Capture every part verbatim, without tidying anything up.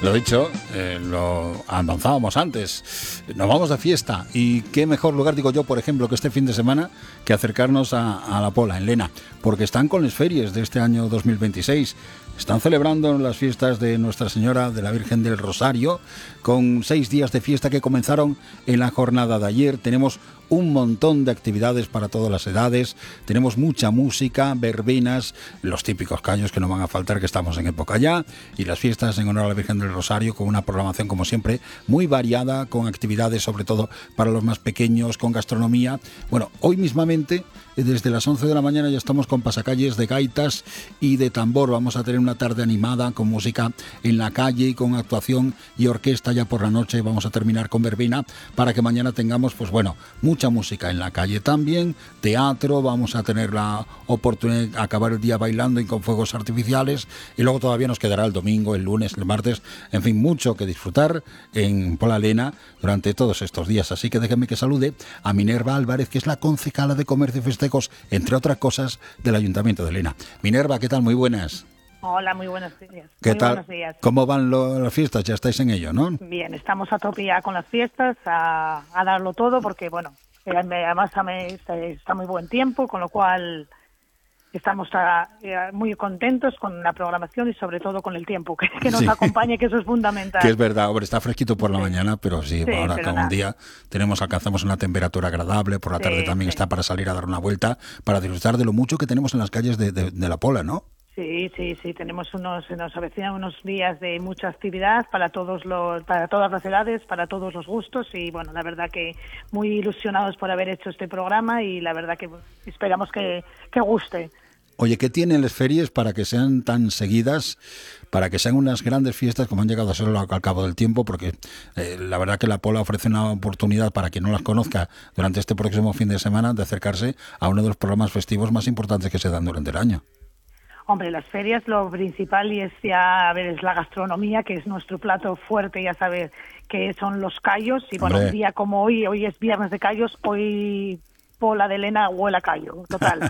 Lo dicho, eh, lo avanzábamos antes. Nos vamos de fiesta y qué mejor lugar, digo yo, por ejemplo, que este fin de semana que acercarnos a, a La Pola, en Lena, porque están con las ferias de este año dos mil veintiséis. Están celebrando las fiestas de Nuestra Señora de la Virgen del Rosario con seis días de fiesta que comenzaron en la jornada de ayer. Tenemos un montón de actividades para todas las edades, tenemos mucha música, verbenas, los típicos callos que no van a faltar, que estamos en época ya, y las fiestas en honor a la Virgen del Rosario con una programación como siempre muy variada, con actividades sobre todo para los más pequeños, con gastronomía. Bueno, hoy mismamente desde las once de la mañana ya estamos con pasacalles de gaitas y de tambor. Vamos a tener una tarde animada con música en la calle y con actuación y orquesta ya por la noche. Vamos a terminar con verbena para que mañana tengamos, pues bueno, mucha música en la calle también, teatro, vamos a tener la oportunidad de acabar el día bailando y con fuegos artificiales, y luego todavía nos quedará el domingo, el lunes, el martes, en fin, mucho que disfrutar en Pola Lena durante todos estos días. Así que déjenme que salude a Minerva Álvarez, que es la concejala de Comercio y Festejos, entre otras cosas, del Ayuntamiento de Lena. Minerva, ¿qué tal? Muy buenas. Hola, muy buenos días. ¿Qué muy tal? Buenos días. ¿Cómo van lo, las fiestas? Ya estáis en ello, ¿no? Bien, estamos a tope ya con las fiestas, a, a darlo todo, porque bueno, eh, además está, está muy buen tiempo, con lo cual estamos a, a, muy contentos con la programación y sobre todo con el tiempo que, que nos sí. acompañe, que eso es fundamental. Que es verdad, hombre, está fresquito por la sí. mañana, pero sí, sí ahora cada un día tenemos, alcanzamos una temperatura agradable, por la tarde sí, también sí. está para salir a dar una vuelta, para disfrutar de lo mucho que tenemos en las calles de, de, de La Pola, ¿no? Sí, sí, sí, tenemos unos, nos avecinan unos días de mucha actividad para todos los, para todas las edades, para todos los gustos, y bueno, la verdad que muy ilusionados por haber hecho este programa y la verdad que esperamos que, que guste. Oye, ¿qué tienen las ferias para que sean tan seguidas, para que sean unas grandes fiestas como han llegado a ser al cabo del tiempo? Porque eh, la verdad que La Pola ofrece una oportunidad para quien no las conozca durante este próximo fin de semana de acercarse a uno de los programas festivos más importantes que se dan durante el año. Hombre, las ferias lo principal y es ya, a ver, es la gastronomía, que es nuestro plato fuerte, ya sabes, que son los callos. Y bueno, Hombre. un día como hoy, hoy es viernes de callos, hoy Pola de Lena huele a callo, total.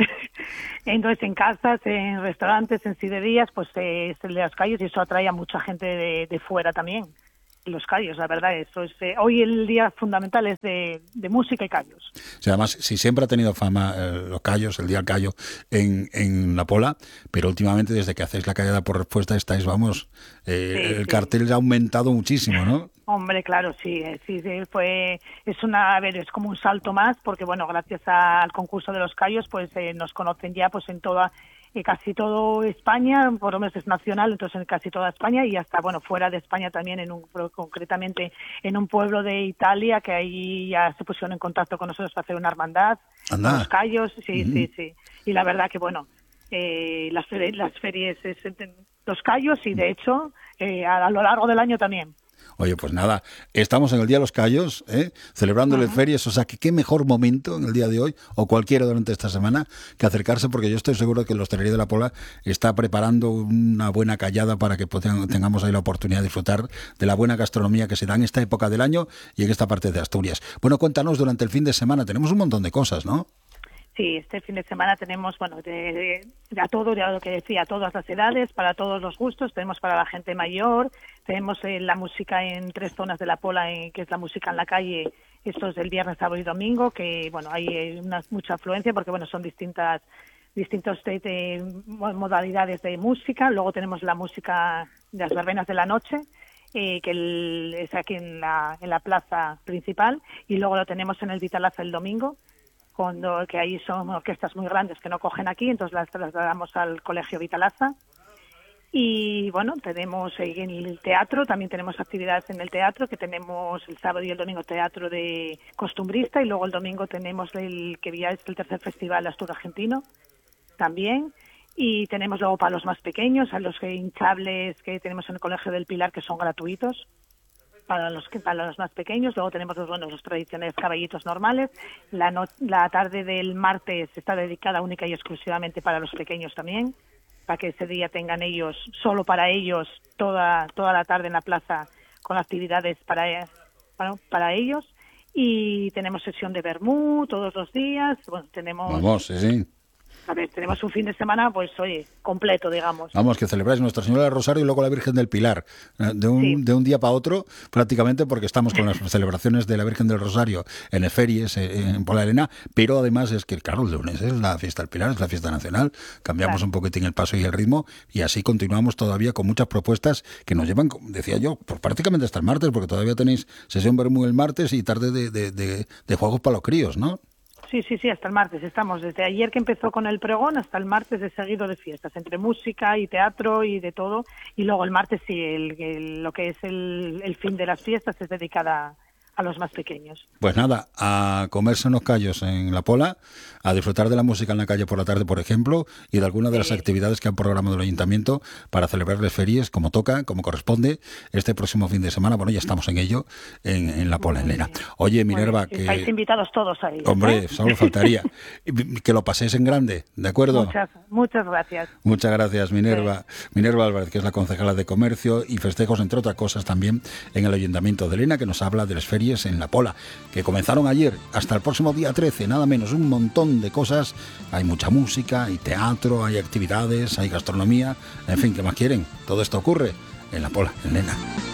Entonces, en casas, en restaurantes, en siderías, pues eh, es el de los callos y eso atrae a mucha gente de, de fuera también. Los callos, la verdad, eso es, eh, hoy el día fundamental es de, de música y callos. O sea, además, si siempre ha tenido fama eh, los callos, el día del callo en, en La Pola, pero últimamente desde que hacéis la callada por respuesta estáis, vamos, eh, sí, el sí. cartel ha aumentado muchísimo, ¿no? Hombre, claro, sí, sí, sí, fue, es una, a ver, es como un salto más, porque bueno, gracias a, al concurso de los callos, pues eh, nos conocen ya, pues en toda, eh, casi todo España, por lo menos es nacional, entonces en casi toda España y hasta, bueno, fuera de España también, en un, concretamente en un pueblo de Italia, que ahí ya se pusieron en contacto con nosotros para hacer una hermandad, Anda. Con los callos, sí, Uh-huh. sí, sí, y la verdad que bueno, eh, las, las ferias, es, los callos y de hecho, eh, a, a lo largo del año también. Oye, pues nada, estamos en el Día de los Callos, ¿eh? celebrándoles uh-huh. ferias, o sea, que qué mejor momento en el día de hoy, o cualquiera durante esta semana, que acercarse, porque yo estoy seguro que la Hostelería de La Pola está preparando una buena callada para que tengamos ahí la oportunidad de disfrutar de la buena gastronomía que se da en esta época del año y en esta parte de Asturias. Bueno, cuéntanos, durante el fin de semana tenemos un montón de cosas, ¿no? Sí, este fin de semana tenemos, bueno, de, de, de a todo, ya lo que decía, a todas las edades, para todos los gustos. Tenemos para la gente mayor, tenemos eh, la música en tres zonas de La Pola, eh, que es la música en la calle. Esto es del viernes, sábado y domingo, que, bueno, hay eh, una, mucha afluencia porque, bueno, son distintas distintas de, de modalidades de música. Luego tenemos la música de las verbenas de la noche, eh, que el, es aquí en la, en la plaza principal, y luego lo tenemos en el Vitalaza el domingo, cuando que ahí son orquestas muy grandes que no cogen aquí, entonces las trasladamos al Colegio Vitalaza. Y bueno, tenemos en el teatro, también tenemos actividades en el teatro, que tenemos el sábado y el domingo teatro de costumbrista, y luego el domingo tenemos el que ya es el tercer festival Astur Argentino también. Y tenemos luego para los más pequeños, a los hinchables que tenemos en el Colegio del Pilar, que son gratuitos para los que para los más pequeños. Luego tenemos los bueno los tradicionales caballitos normales. La no, la tarde del martes está dedicada única y exclusivamente para los pequeños también, para que ese día tengan ellos, solo para ellos, toda toda la tarde en la plaza con actividades para, para, para ellos. Y tenemos sesión de vermú todos los días. Bueno, tenemos... Vamos, sí, sí. a ver, tenemos un fin de semana, pues oye, completo, digamos. Vamos, que celebráis Nuestra Señora del Rosario y luego la Virgen del Pilar, de un, sí. de un día para otro, prácticamente, porque estamos con las celebraciones de la Virgen del Rosario en Eferries, en Pola de Lena, pero además es que, claro, el lunes es la fiesta del Pilar, es la fiesta nacional, cambiamos claro. un poquitín el paso y el ritmo, y así continuamos todavía con muchas propuestas que nos llevan, decía yo, pues prácticamente hasta el martes, porque todavía tenéis sesión Bermú el martes y tarde de, de, de, de juegos para los críos, ¿no? Sí, sí, sí, hasta el martes. Estamos desde ayer que empezó con el pregón hasta el martes de seguido de fiestas, entre música y teatro y de todo. Y luego el martes sí, el, el, lo que es el, el fin de las fiestas es dedicada a los más pequeños. Pues nada, a comerse unos callos en la Pola, a disfrutar de la música en la calle por la tarde, por ejemplo, y de algunas de las sí. actividades que han programado el Ayuntamiento para celebrar las ferias como toca, como corresponde, este próximo fin de semana. Bueno, ya estamos en ello, en, en la Pola, en Lena. Oye, Minerva, que... Estáis invitados todos ahí. Hombre, ¿eh? solo faltaría. Que lo paséis en grande, ¿de acuerdo? Muchas, muchas gracias. Muchas gracias, Minerva. Sí. Minerva Álvarez, que es la concejala de Comercio y Festejos, entre otras cosas, también en el Ayuntamiento de Lena, que nos habla de las ferias en la Pola, que comenzaron ayer hasta el próximo día trece, nada menos, un montón de cosas. Hay mucha música, hay teatro, hay actividades, hay gastronomía, en fin, ¿qué más quieren? Todo esto ocurre en la Pola, en Lena.